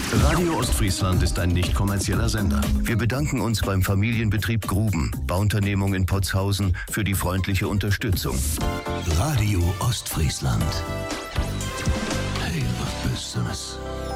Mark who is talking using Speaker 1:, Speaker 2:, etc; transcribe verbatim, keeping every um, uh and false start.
Speaker 1: Radio Ostfriesland ist ein nicht kommerzieller Sender. Wir bedanken uns beim Familienbetrieb Gruben, Bauunternehmung in Potshausen, für die freundliche Unterstützung.
Speaker 2: Radio Ostfriesland. Hey, was bist du das?